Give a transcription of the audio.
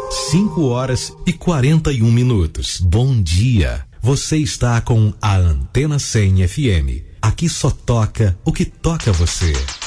5h41. Bom dia. Você está com a Antena 100 FM. Aqui só toca o que toca você.